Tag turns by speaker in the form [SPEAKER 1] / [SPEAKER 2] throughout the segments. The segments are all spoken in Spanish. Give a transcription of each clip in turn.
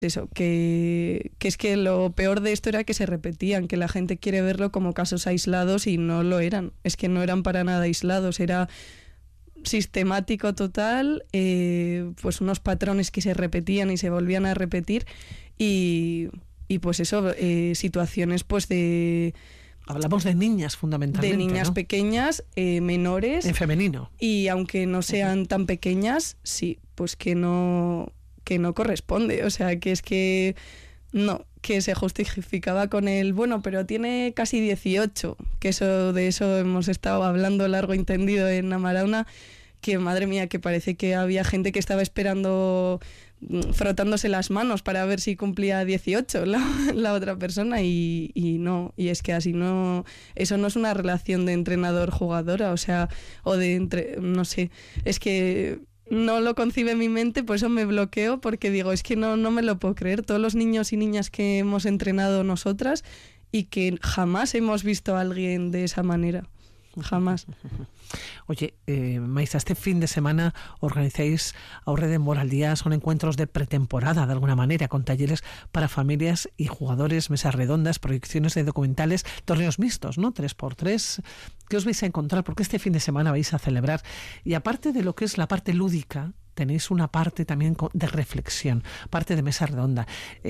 [SPEAKER 1] eso, que es que lo peor de esto era que se repetían, que la gente quiere verlo como casos aislados y no lo eran. Es que no eran para nada aislados, era sistemático total, pues unos patrones que se repetían y se volvían a repetir y pues eso, situaciones pues de...
[SPEAKER 2] Hablamos de niñas fundamentalmente,
[SPEAKER 1] de niñas, ¿no? Pequeñas, menores.
[SPEAKER 2] En femenino.
[SPEAKER 1] Y aunque no sean tan pequeñas, sí, pues que no corresponde. O sea, que es que no, que se justificaba con el, bueno, pero tiene casi 18, que de eso hemos estado hablando largo y tendido en Amarauna, que madre mía, que parece que había gente que estaba esperando, frotándose las manos para ver si cumplía 18 la otra persona y no, y es que así no, eso no es una relación de entrenador-jugadora, o sea, o de no sé, es que no lo concibe en mi mente, por eso me bloqueo, porque digo, es que no me lo puedo creer, todos los niños y niñas que hemos entrenado nosotras y que jamás hemos visto a alguien de esa manera. Jamás.
[SPEAKER 2] Oye, Maísa, este fin de semana organizáis Aurre Denboraldia, son encuentros de pretemporada de alguna manera, con talleres para familias y jugadores, mesas redondas, proyecciones de documentales, torneos mixtos, ¿no? 3x3. ¿Qué os vais a encontrar? Porque este fin de semana vais a celebrar. Y aparte de lo que es la parte lúdica, tenéis una parte también de reflexión, parte de mesa redonda.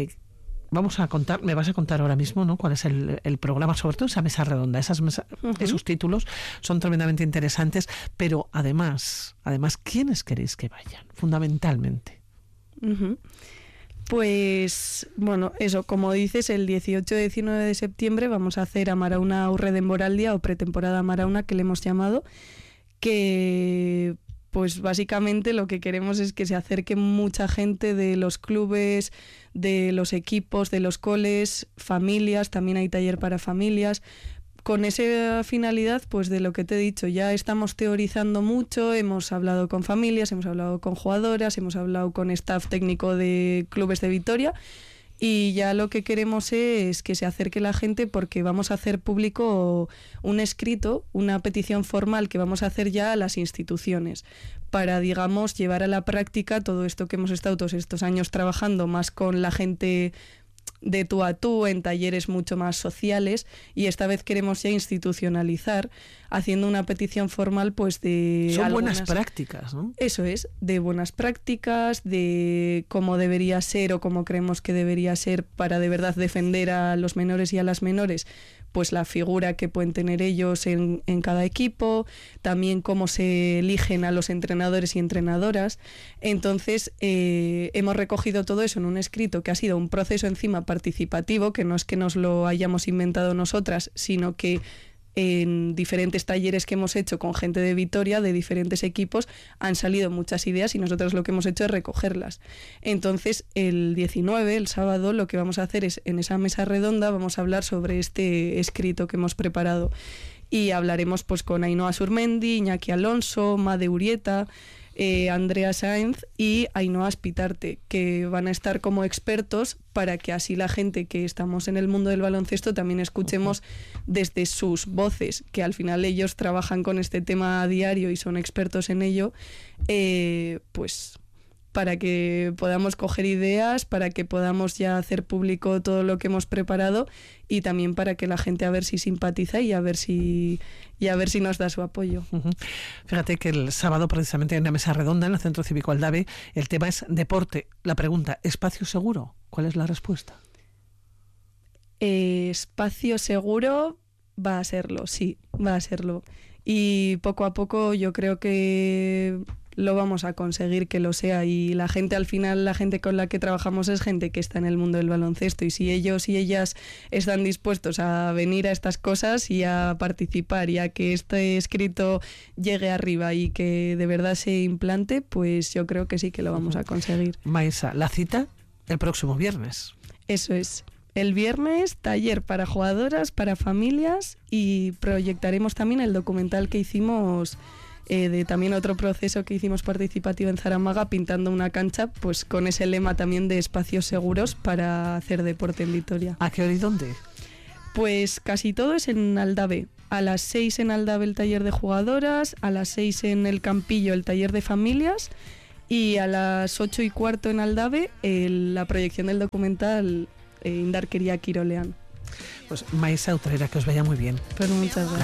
[SPEAKER 2] Me vas a contar ahora mismo, ¿no?, cuál es el programa, sobre todo esa mesa redonda, esos títulos son tremendamente interesantes, pero además, ¿quiénes queréis que vayan, fundamentalmente?
[SPEAKER 1] Pues, bueno, eso, como dices, el 18 y 19 de septiembre vamos a hacer Amarauna Aurre Denboraldia, o pretemporada Amarauna, que le hemos llamado, que... pues básicamente lo que queremos es que se acerque mucha gente de los clubes, de los equipos, de los coles, familias, también hay taller para familias. Con esa finalidad, pues de lo que te he dicho, ya estamos teorizando mucho, hemos hablado con familias, hemos hablado con jugadoras, hemos hablado con staff técnico de clubes de Vitoria. Y ya lo que queremos es que se acerque la gente, porque vamos a hacer público un escrito, una petición formal que vamos a hacer ya a las instituciones para, digamos, llevar a la práctica todo esto que hemos estado todos estos años trabajando más con la gente de tú a tú, en talleres mucho más sociales, y esta vez queremos ya institucionalizar haciendo una petición formal, pues de...
[SPEAKER 2] Son buenas prácticas, ¿no?
[SPEAKER 1] Eso es, de buenas prácticas, de cómo debería ser o cómo creemos que debería ser para de verdad defender a los menores y a las menores, pues la figura que pueden tener ellos en cada equipo, también cómo se eligen a los entrenadores y entrenadoras. Entonces hemos recogido todo eso en un escrito que ha sido un proceso encima participativo, que no es que nos lo hayamos inventado nosotras, sino que en diferentes talleres que hemos hecho con gente de Vitoria, de diferentes equipos, han salido muchas ideas y nosotros lo que hemos hecho es recogerlas. Entonces, el 19, el sábado, lo que vamos a hacer es, en esa mesa redonda, vamos a hablar sobre este escrito que hemos preparado. Y hablaremos pues con Ainhoa Surmendi, Iñaki Alonso, Made Urieta, Andrea Sainz y Ainhoa Espitarte, que van a estar como expertos para que así la gente que estamos en el mundo del baloncesto también escuchemos desde sus voces, que al final ellos trabajan con este tema a diario y son expertos en ello, pues para que podamos coger ideas, para que podamos ya hacer público todo lo que hemos preparado y también para que la gente a ver si simpatiza y a ver si nos da su apoyo.
[SPEAKER 2] Fíjate que el sábado precisamente hay una mesa redonda en el Centro Cívico Aldave. El tema es deporte. La pregunta, ¿espacio seguro? ¿Cuál es la respuesta?
[SPEAKER 1] Espacio seguro va a serlo, sí, va a serlo. Y poco a poco yo creo que lo vamos a conseguir que lo sea, y la gente, al final, la gente con la que trabajamos es gente que está en el mundo del baloncesto, y si ellos y ellas están dispuestos a venir a estas cosas y a participar y a que este escrito llegue arriba y que de verdad se implante, pues yo creo que sí que lo vamos a conseguir.
[SPEAKER 2] Maísa, la cita el próximo viernes.
[SPEAKER 1] Eso es. El viernes, taller para jugadoras, para familias, y proyectaremos también el documental que hicimos de también otro proceso que hicimos participativo en Zaramaga, pintando una cancha, pues con ese lema también de espacios seguros para hacer deporte en Vitoria.
[SPEAKER 2] ¿A qué hora y dónde?
[SPEAKER 1] Pues casi todo es en Aldave. A las 6 en Aldave el taller de jugadoras, a las 6 en el Campillo el taller de familias, Y a las 8:15 en Aldave, la proyección del documental Indarkeria Kirolean.
[SPEAKER 2] Pues Maisa Utrera, que os vaya muy bien.
[SPEAKER 1] Pues muchas gracias.